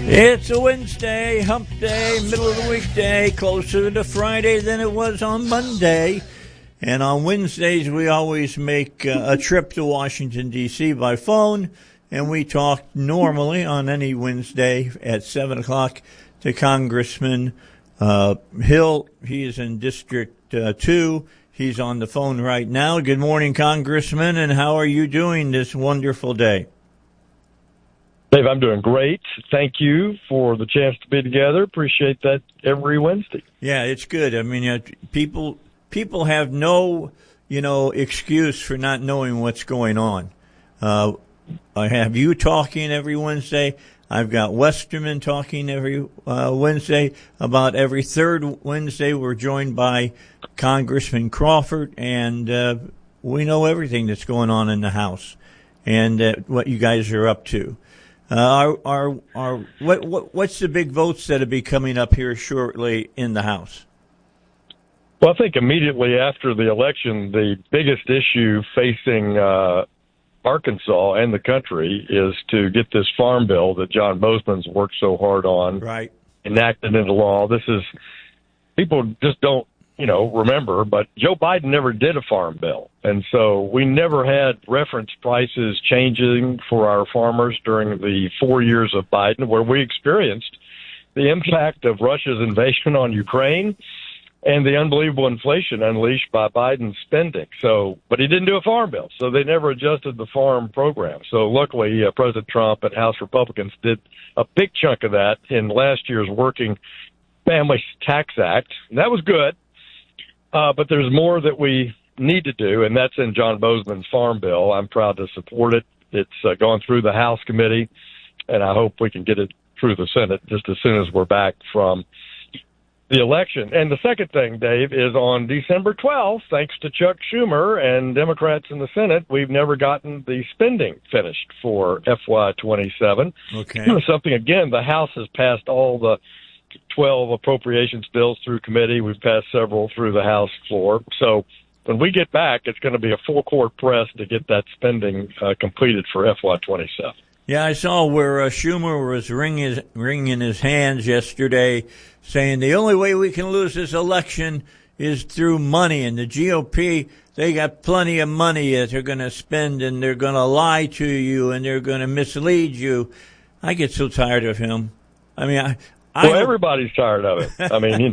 It's a Wednesday, hump day, middle of the weekday, closer to Friday than it was on Monday. And on Wednesdays, we always make a trip to Washington, D.C. by phone, and we talk normally on any Wednesday at 7 o'clock to Congressman Hill. He is in District 2. He's on the phone right now. Good morning, Congressman, and how are you doing this wonderful day? Dave, I'm doing great. Thank you for the chance to be together. Appreciate that every Wednesday. Yeah, it's good. I mean, people have no, excuse for not knowing what's going on. I have you talking every Wednesday. I've got Westerman talking every Wednesday. About every third Wednesday, we're joined by Congressman Crawford, and we know everything that's going on in the House and what you guys are up to. What's the big votes that'll be coming up here shortly in the House? Well, I think immediately after the election, the biggest issue facing Arkansas and the country is to get this farm bill that John Boozman's worked so hard on enacted into law. People just don't, remember, but Joe Biden never did a farm bill. And so we never had reference prices changing for our farmers during the 4 years of Biden, where we experienced the impact of Russia's invasion on Ukraine and the unbelievable inflation unleashed by Biden's spending. But he didn't do a farm bill, so they never adjusted the farm program. So luckily, President Trump and House Republicans did a big chunk of that in last year's Working Families Tax Act. And that was good. But there's more that we need to do, and that's in John Boozman's farm bill. I'm proud to support it. It's gone through the House committee, and I hope we can get it through the Senate just as soon as we're back from the election. And the second thing, Dave, is on December 12th, thanks to Chuck Schumer and Democrats in the Senate, we've never gotten the spending finished for FY27. Okay. Something, again, the House has passed all the 12 appropriations bills through committee. We've passed several through the House floor. So when we get back, it's going to be a full court press to get that spending completed for FY27. Yeah, I saw where Schumer was wringing his hands yesterday, saying the only way we can lose this election is through money. And the GOP, they got plenty of money that they're going to spend, and they're going to lie to you, and they're going to mislead you. I get so tired of him. I mean, everybody's tired of it. I mean,